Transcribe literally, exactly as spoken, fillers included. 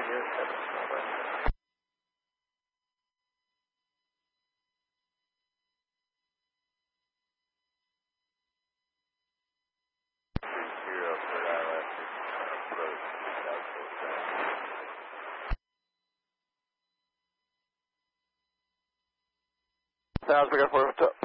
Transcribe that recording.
California, seven November. Zero for I L S, approach South Coast. Sounds like a four,